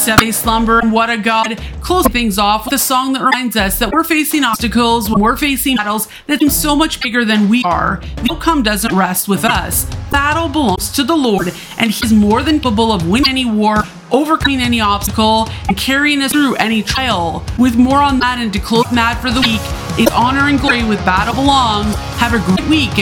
7-day slumber, and what a God. Closing things off with a song that reminds us that we're facing obstacles, when we're facing battles that seem so much bigger than we are. The outcome doesn't rest with us. Battle belongs to the Lord, and He's more than capable of winning any war, overcoming any obstacle, and carrying us through any trial. With more on that and to close Mad for the week, it's honor and glory with Battle Belongs. Have a great week.